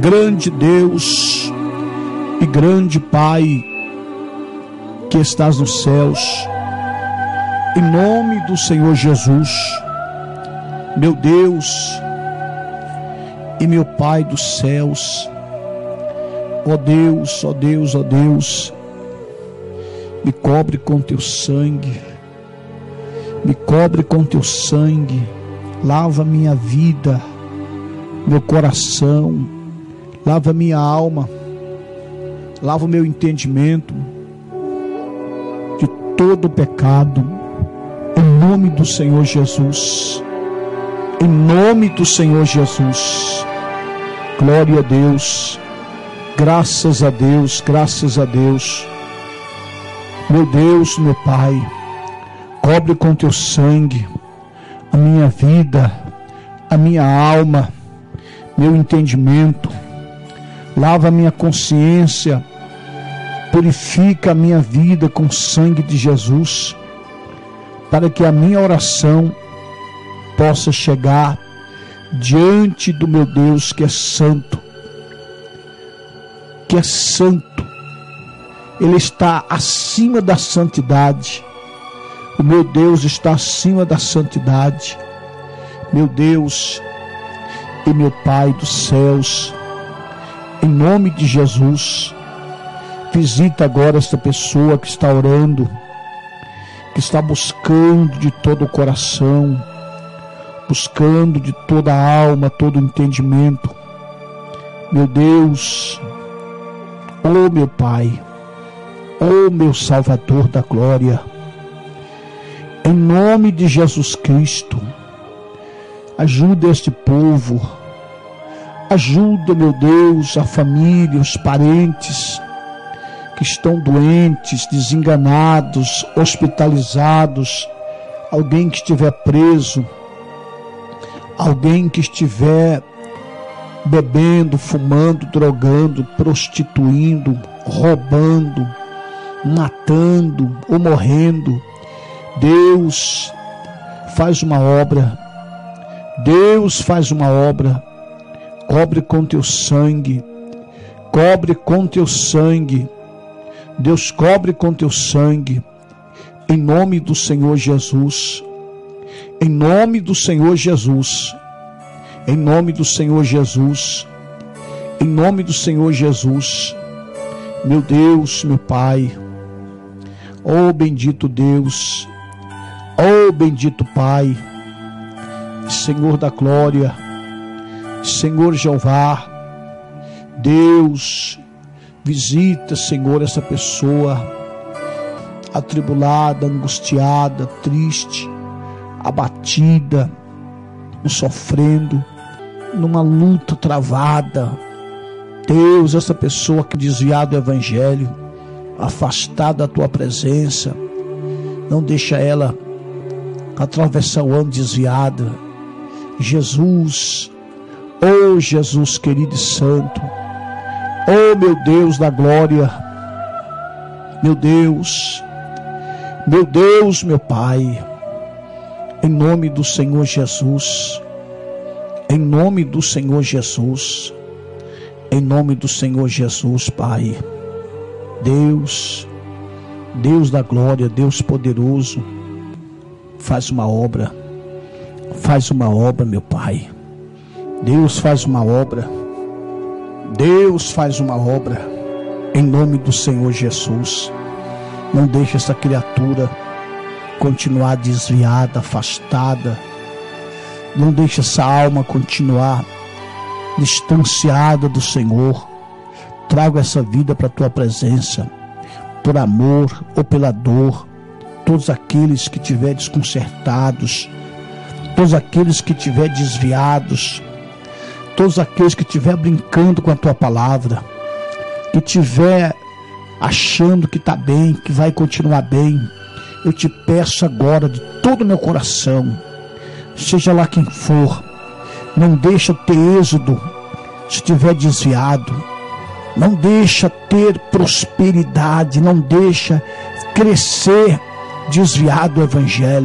grande Deus e grande Pai que estás nos céus, em nome do Senhor Jesus, meu Deus e meu Pai dos céus, ó Deus, ó Deus, ó Deus, me cobre com teu sangue, me cobre com teu sangue, lava minha vida, meu coração, lava minha alma, lava o meu entendimento de todo o pecado, em nome do Senhor Jesus, em nome do Senhor Jesus. Glória a Deus, graças a Deus, graças a Deus. Meu Deus, meu Pai, cobre com teu sangue a minha vida, a minha alma, meu entendimento, lava a minha consciência, purifica a minha vida com o sangue de Jesus, para que a minha oração possa chegar diante do meu Deus que é santo, que é santo. Ele está acima da santidade. O meu Deus está acima da santidade. Meu Deus e meu Pai dos céus, em nome de Jesus, visita agora esta pessoa que está orando, que está buscando de todo o coração, buscando de toda a alma, todo o entendimento. Meu Deus, ó meu Pai, ó meu Salvador da glória, em nome de Jesus Cristo, ajuda este povo, ajuda, meu Deus, a família, os parentes que estão doentes, desenganados, hospitalizados, alguém que estiver preso, alguém que estiver bebendo, fumando, drogando, prostituindo, roubando, matando ou morrendo. Deus faz uma obra, Deus faz uma obra, cobre com teu sangue, cobre com teu sangue, Deus cobre com teu sangue, em nome do Senhor Jesus, em nome do Senhor Jesus, em nome do Senhor Jesus, em nome do Senhor Jesus, meu Deus, meu Pai, oh bendito Deus, oh bendito Pai, Senhor da glória, Senhor Jeová, Deus, visita, Senhor, essa pessoa atribulada, angustiada, triste, abatida, sofrendo, numa luta travada. Deus, essa pessoa que desviada do Evangelho, afastada da tua presença, não deixa ela atravessar o ano desviada. Jesus, oh Jesus querido e santo, oh meu Deus da glória, meu Deus, meu Pai, em nome do Senhor Jesus, em nome do Senhor Jesus, em nome do Senhor Jesus, Pai, Deus, Deus da glória, Deus poderoso, faz uma obra, meu Pai. Deus faz uma obra, Deus faz uma obra, em nome do Senhor Jesus. Não deixe essa criatura continuar desviada, afastada. Não deixe essa alma continuar distanciada do Senhor. Traga essa vida para a tua presença, por amor ou pela dor. Todos aqueles que estiverem desconcertados, todos aqueles que estiverem desviados, todos aqueles que estiverem brincando com a tua palavra, que estiver achando que está bem, que vai continuar bem, eu te peço agora de todo o meu coração, seja lá quem for, não deixa ter êxodo se estiver desviado, não deixa ter prosperidade, não deixa crescer desviado do Evangelho.